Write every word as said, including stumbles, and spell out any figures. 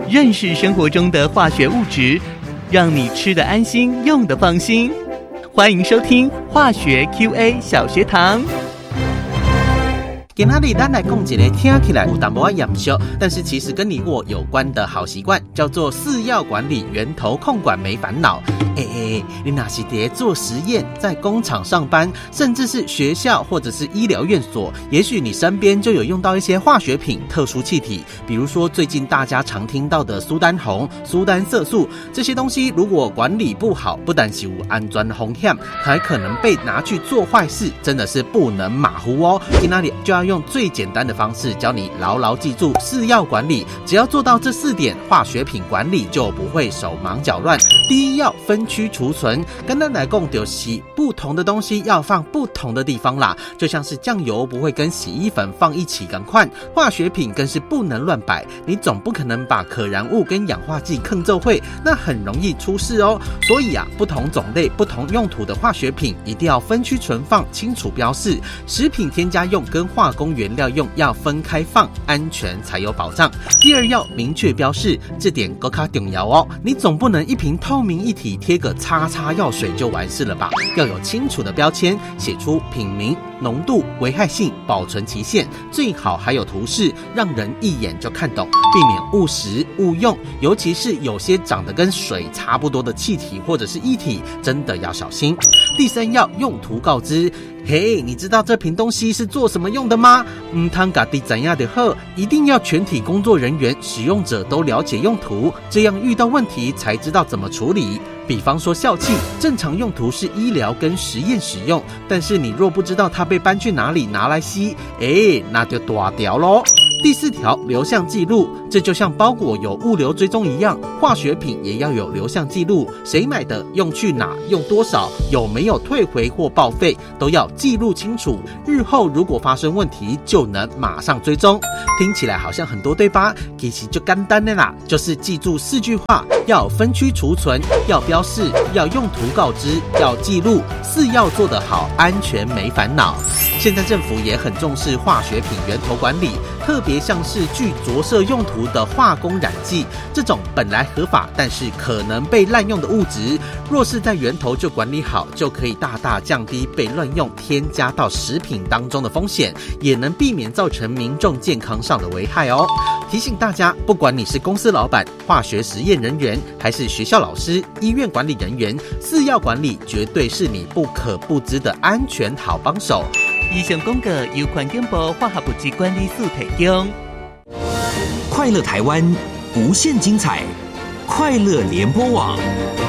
认识生活中的化学物质，让你吃得安心，用得放心。欢迎收听化学 Q A 小学堂。 今仔日咱来讲一个听起来有淡薄仔严肃，但是其实跟你我有关的好习惯，叫做饲药管理源头控管没烦恼。哎哎，你若是在做实验，在工厂上班，甚至是学校或者是医疗院所，也许你身边就有用到一些化学品、特殊气体，比如说最近大家常听到的苏丹红、苏丹色素这些东西，如果管理不好，不但是有安全风险，还可能被拿去做坏事，真的是不能马虎哦。今仔日就要用最简单的方式教你牢牢记住饲药管理，只要做到这四点，化学品管理就不会手忙脚乱。第一要分区储存，跟咱来讲就是不同的东西要放不同的地方啦，就像是酱油不会跟洗衣粉放一起同款，化学品更是不能乱摆，你总不可能把可燃物跟氧化剂坑奏会，那很容易出事哦。所以啊，不同种类、不同用途的化学品一定要分区存放，清楚标示。食品添加用跟化工原料用要分开放，安全才有保障。第二要明确标示，这点更加重要哦。你总不能一瓶透明一体贴个叉叉药水就完事了吧？要有清楚的标签，写出品名、浓度、危害性、保存期限，最好还有图示，让人一眼就看懂，避免误食误用。尤其是有些长得跟水差不多的气体或者是液体，真的要小心。第三要用途告知。嘿，你知道这瓶东西是做什么用的吗？嗯，汤嘎地怎样的喝，一定要全体工作人员、使用者都了解用途，这样遇到问题才知道怎么处理。比方说笑气，正常用途是医疗跟实验使用，但是你若不知道它被搬去哪里拿来吸，哎，那就大条咯。第四条，流向记录，这就像包裹有物流追踪一样，化学品也要有流向记录，谁买的、用去哪、用多少、有没有退回或报废，都要记录清楚。日后如果发生问题，就能马上追踪。听起来好像很多对吧？其实就简单的啦，就是记住四句话：要分区储存，要标示，要用途告知，要记录，饲药做得好，安全没烦恼。现在政府也很重视化学品源头管理，特别像是具着色用途的化工染剂，这种本来合法但是可能被滥用的物质，若是在源头就管理好，就可以大大降低被乱用添加到食品当中的风险，也能避免造成民众健康上的危害哦。提醒大家，不管你是公司老板、化学实验人员，还是学校老师、医院管理人员，饲药管理绝对是你不可不知的安全好帮手。 以上广告由环境部化学物质管理署提供。 快乐台湾，无限精彩，快乐联播网。